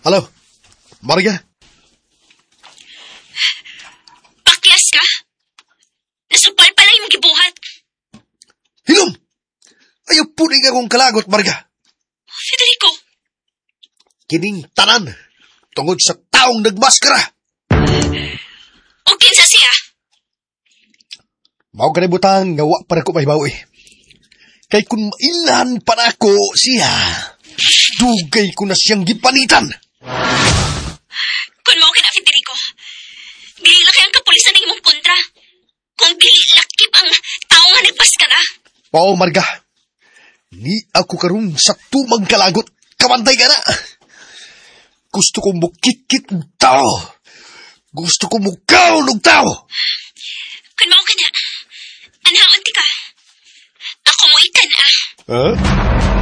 Halo, Marga? Paklas ka? Nasupal pala yung gibuhat. Hilom! Ayaw puning akong kalagot, Marga. Federico! Kining tanan, tungod sa taong nagmaskara. O kinsa siya? Mao kanibutan nga wa pa na ko mahibaw eh. Kay kung mailan pa na ako siya, dugay ko na siyang gipanitan. Kung mao kina Federico, dili lang kayang kapulisan ng imong kontra. Kung dili lakip ang tao nga nagmaskara. Oo, Marga. Ni ako karon sa tumang kalagot, kamantay ka na. Gusto ko mukikit ng tao. Gusto ko mukaw ng tao. Kung mao ka na, anhaon ti ka. Ako mo itan Huh?